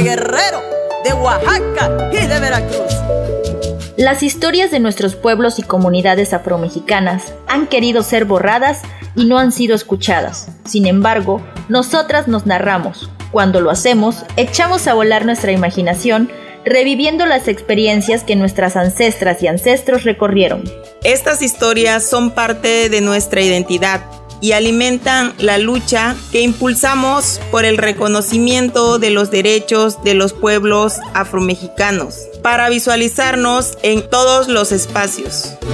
Guerrero, de Oaxaca y de Veracruz. Las historias de nuestros pueblos y comunidades afromexicanas han querido ser borradas y no han sido escuchadas. Sin embargo, nosotras nos narramos. Cuando lo hacemos, echamos a volar nuestra imaginación, reviviendo las experiencias que nuestras ancestras y ancestros recorrieron. Estas historias son parte de nuestra identidad y alimentan la lucha que impulsamos por el reconocimiento de los derechos de los pueblos afromexicanos, para visualizarnos en todos los espacios.